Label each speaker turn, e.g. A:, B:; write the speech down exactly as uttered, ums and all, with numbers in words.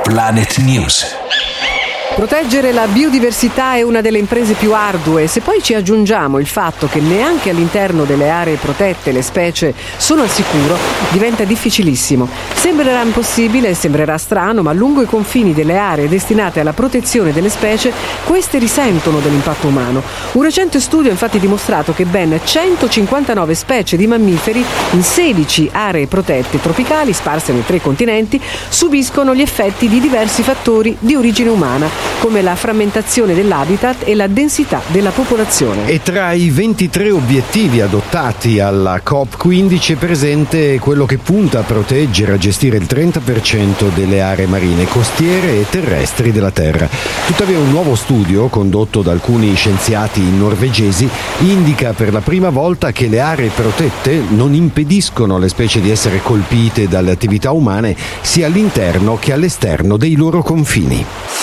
A: Planet News.
B: Proteggere la biodiversità è una delle imprese più ardue. Se poi ci aggiungiamo il fatto che neanche all'interno delle aree protette le specie sono al sicuro, diventa difficilissimo. Sembrerà impossibile, sembrerà strano, ma lungo i confini delle aree destinate alla protezione delle specie, queste risentono dell'impatto umano. Un recente studio ha infatti dimostrato che ben centocinquantanove specie di mammiferi in sedici aree protette tropicali, sparse nei tre continenti, subiscono gli effetti di diversi fattori di origine umana, come la frammentazione dell'habitat e la densità della popolazione.
C: E tra i ventitré obiettivi adottati alla COP quindici è presente quello che punta a proteggere e a gestire il trenta per cento delle aree marine, costiere e terrestri della Terra. Tuttavia un nuovo studio, condotto da alcuni scienziati norvegesi, indica per la prima volta che le aree protette non impediscono alle specie di essere colpite dalle attività umane sia all'interno che all'esterno dei loro confini.